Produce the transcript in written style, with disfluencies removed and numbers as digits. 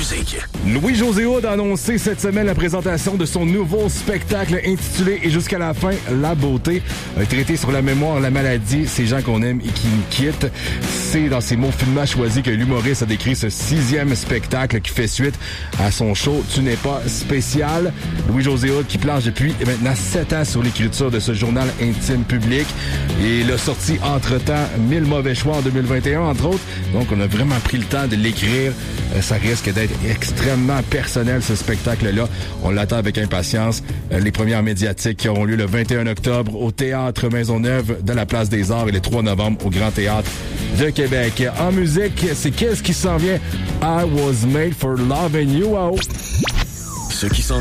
musique. Louis-José Hood a annoncé cette semaine la présentation de son nouveau spectacle intitulé « Et jusqu'à la fin, la beauté ». Un traité sur la mémoire, la maladie, ces gens qu'on aime et qui nous quittent. C'est dans ses mots finement choisis que l'humoriste a décrit ce 6e spectacle qui fait suite à son show « Tu n'es pas spécial ». Louis-José Hood qui planche depuis maintenant 7 ans sur l'écriture de ce journal intime public. Et il a sorti entre-temps 1000 mauvais choix en 2021, entre autres. Donc, on a vraiment pris le temps de l'écrire. Ça risque d'être extrêmement personnel, ce spectacle-là. On l'attend avec impatience. Les premières médiatiques qui auront lieu le 21 octobre au Théâtre Maisonneuve de la Place des Arts et le 3 novembre au Grand Théâtre de Québec. En musique, c'est qu'est-ce qui s'en vient? I Was Made for Loving You. Ce qui s'en